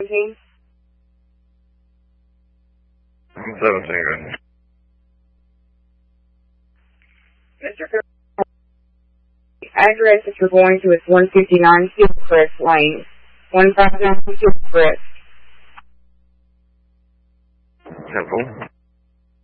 17? 17, good. Mr. The address that you're going to is 159 Hillcrest Lane. 159 Hillcrest. Simple.